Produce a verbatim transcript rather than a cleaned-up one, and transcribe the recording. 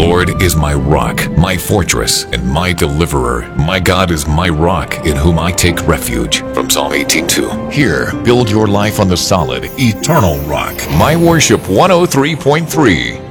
Lord is my rock, my fortress, and my deliverer. My God is my rock, in whom I take refuge. From Psalm eighteen two. Here, build your life on the solid, eternal rock. My Worship one oh three point three.